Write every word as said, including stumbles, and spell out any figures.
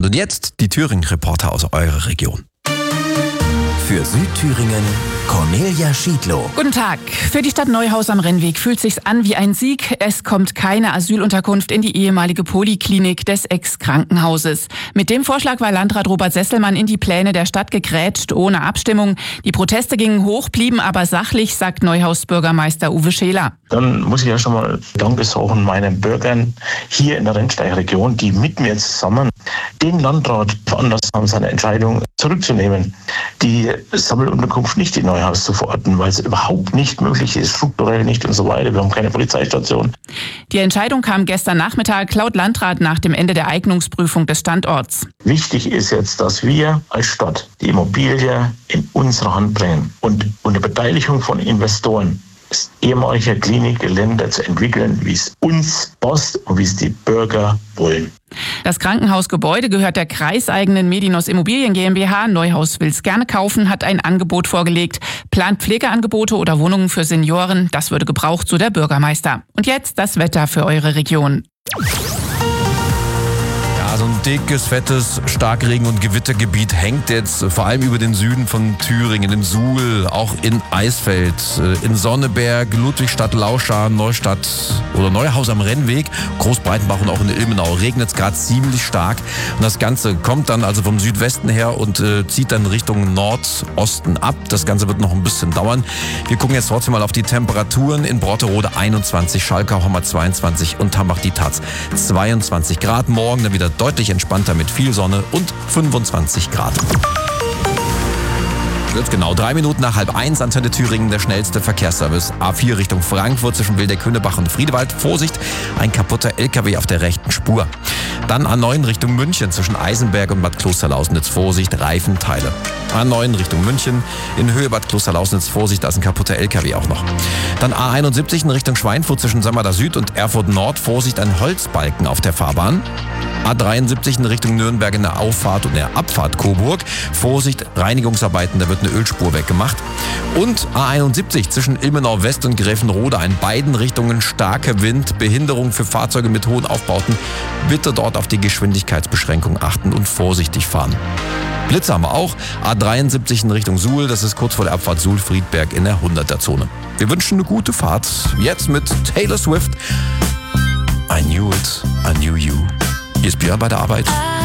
Und jetzt die Thüringen-Reporter aus eurer Region. Für Südthüringen Cornelia Schiedlow. Guten Tag. Für die Stadt Neuhaus am Rennweg fühlt sich's an wie ein Sieg. Es kommt keine Asylunterkunft in die ehemalige Poliklinik des Ex-Krankenhauses. Mit dem Vorschlag war Landrat Robert Sesselmann in die Pläne der Stadt gegrätscht, ohne Abstimmung. Die Proteste gingen hoch, blieben aber sachlich, sagt Neuhaus Bürgermeister Uwe Scheler. Dann muss ich ja schon mal Danke sagen meinen Bürgern hier in der Rennsteiger Region, die mit mir zusammen den Landrat veranlasst haben, seine Entscheidung zurückzunehmen, die Sammelunterkunft nicht in Neuhaus zu verorten, weil es überhaupt nicht möglich ist, strukturell nicht und so weiter. Wir haben keine Polizeistation. Die Entscheidung kam gestern Nachmittag laut Landrat nach dem Ende der Eignungsprüfung des Standorts. Wichtig ist jetzt, dass wir als Stadt die Immobilie in unsere Hand bringen und unter Beteiligung von Investoren das ehemalige Klinikgelände zu entwickeln, wie es uns passt und wie es die Bürger wollen. Das Krankenhausgebäude gehört der kreiseigenen Medinos Immobilien GmbH. Neuhaus will es gerne kaufen, hat ein Angebot vorgelegt. Plant Pflegeangebote oder Wohnungen für Senioren. Das würde gebraucht, so der Bürgermeister. Und jetzt das Wetter für eure Region. So ein dickes, fettes Starkregen- und Gewittergebiet hängt jetzt vor allem über den Süden von Thüringen, in Suhl, auch in Eisfeld, in Sonneberg, Ludwigstadt, Lauschan, Neustadt oder Neuhaus am Rennweg, Großbreitenbach und auch in Ilmenau regnet es gerade ziemlich stark. Und das Ganze kommt dann also vom Südwesten her und äh, zieht dann Richtung Nordosten ab. Das Ganze wird noch ein bisschen dauern. Wir gucken jetzt trotzdem mal auf die Temperaturen. In Brotterode einundzwanzig, Schalkau haben wir zweiundzwanzig und Hambach die Taz zweiundzwanzig Grad. Morgen dann wieder deutlich entspannter mit viel Sonne und fünfundzwanzig Grad. Jetzt genau drei Minuten nach halb eins, Antenne Thüringen, der schnellste Verkehrsservice. A vier Richtung Frankfurt zwischen Wildeck-Hünebach und Friedewald. Vorsicht, ein kaputter L K W auf der rechten Spur. Dann A neun Richtung München zwischen Eisenberg und Bad Klosterlausnitz. Vorsicht, Reifenteile. A neun Richtung München, in Höhe Bad Klosterlausnitz. Vorsicht, da ist ein kaputter L K W auch noch. Dann A einundsiebzig in Richtung Schweinfurt zwischen Sammerda Süd und Erfurt Nord. Vorsicht, ein Holzbalken auf der Fahrbahn. A dreiundsiebzig in Richtung Nürnberg in der Auffahrt und der Abfahrt Coburg. Vorsicht, Reinigungsarbeiten, da wird eine Ölspur weggemacht. Und A einundsiebzig zwischen Ilmenau West und Gräfenrode, in beiden Richtungen starker Wind, Behinderung für Fahrzeuge mit hohen Aufbauten. Bitte dort auf die Geschwindigkeitsbeschränkung achten und vorsichtig fahren. Blitze haben wir auch. A dreiundsiebzig in Richtung Suhl, das ist kurz vor der Abfahrt Suhl-Friedberg in der hunderter-Zone. Wir wünschen eine gute Fahrt. Jetzt mit Taylor Swift. I knew it, I knew you. Hier ist Björn bei der Arbeit.